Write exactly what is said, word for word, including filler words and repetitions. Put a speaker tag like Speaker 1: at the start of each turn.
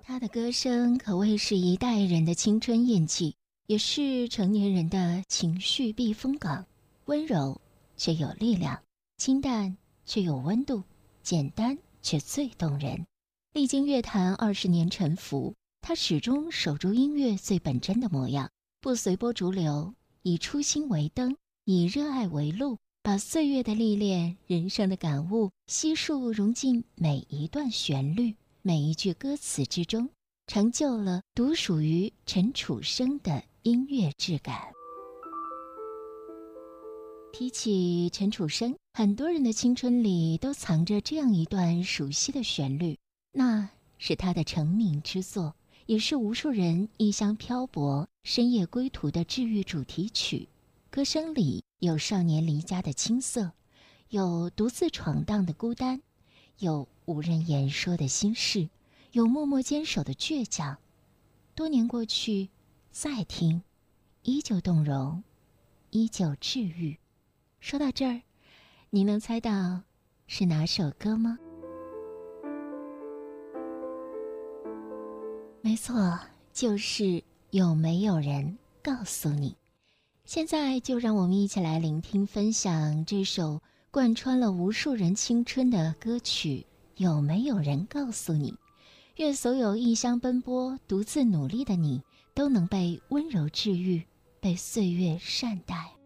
Speaker 1: 他的歌声可谓是一代人的青春印记，也是成年人的情绪避风港。温柔却有力量，清淡却有温度，简单却最动人。历经乐坛二十年沉浮，他始终守住音乐最本真的模样，不随波逐流，以初心为灯，以热爱为路，把岁月的历练、人生的感悟悉数融进每一段旋律、每一句歌词之中，成就了独属于陈楚生的音乐质感。提起陈楚生，很多人的青春里都藏着这样一段熟悉的旋律，那是他的成名之作，也是无数人异乡漂泊、深夜归途的治愈主题曲。歌声里有少年离家的青涩，有独自闯荡的孤单，有无人言说的心事，有默默坚守的倔强。多年过去，再听，依旧动容，依旧治愈。说到这儿，您能猜到是哪首歌吗？没错，就是有没有人告诉你。现在就让我们一起来聆听分享这首贯穿了无数人青春的歌曲《有没有人告诉你》。愿所有异乡奔波、独自努力的你，都能被温柔治愈，被岁月善待。